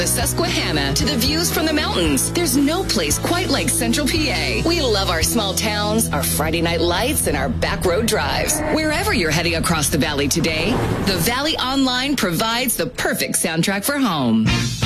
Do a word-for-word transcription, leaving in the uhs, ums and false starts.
the Susquehanna to the views from the mountains, there's no place quite like Central P A. We love our small towns, our Friday night lights, and our back road drives. Wherever you're heading across the valley today, the Valley Online provides the perfect soundtrack for home.